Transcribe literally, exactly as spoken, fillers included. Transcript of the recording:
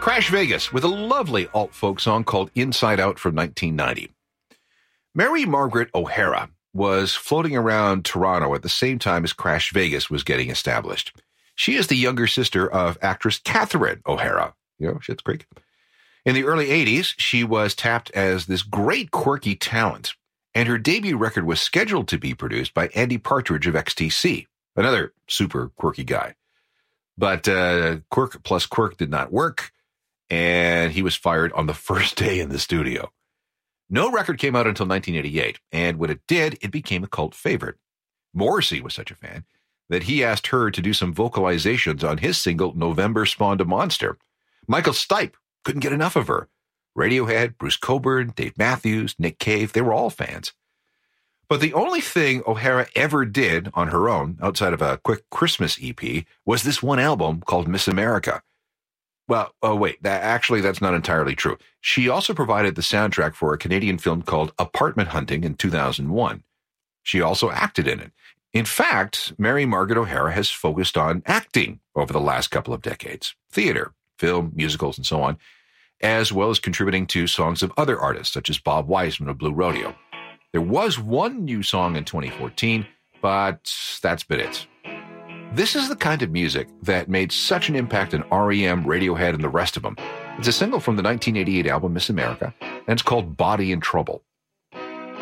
Crash Vegas with a lovely alt-folk song called Inside Out from nineteen ninety. Mary Margaret O'Hara was floating around Toronto at the same time as Crash Vegas was getting established. She is the younger sister of actress Catherine O'Hara. You know, Schitt's Creek. In the early eighties, she was tapped as this great quirky talent, and her debut record was scheduled to be produced by Andy Partridge of X T C, another super quirky guy. But uh, quirk plus quirk did not work, and he was fired on the first day in the studio. No record came out until nineteen eighty-eight, and when it did, it became a cult favorite. Morrissey was such a fan that he asked her to do some vocalizations on his single November Spawned a Monster. Michael Stipe couldn't get enough of her. Radiohead, Bruce Cockburn, Dave Matthews, Nick Cave, they were all fans. But the only thing O'Hara ever did on her own, outside of a quick Christmas E P, was this one album called Miss America. Well, oh wait, that, actually that's not entirely true. She also provided the soundtrack for a Canadian film called Apartment Hunting in two thousand one. She also acted in it. In fact, Mary Margaret O'Hara has focused on acting over the last couple of decades. Theater, film, musicals, and so on, as well as contributing to songs of other artists, such as Bob Wiseman of Blue Rodeo. There was one new song in twenty fourteen, but that's been it. This is the kind of music that made such an impact on R E M, Radiohead, and the rest of them. It's a single from the nineteen eighty-eight album Miss America, and it's called Body in Trouble.